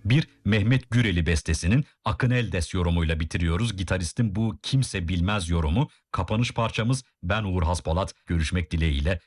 Bir Mehmet Güreli bestesinin Akın Eldes yorumuyla bitiriyoruz. Gitaristin bu kimse bilmez yorumu. Kapanış parçamız ben Uğur Haspolat. Görüşmek dileğiyle.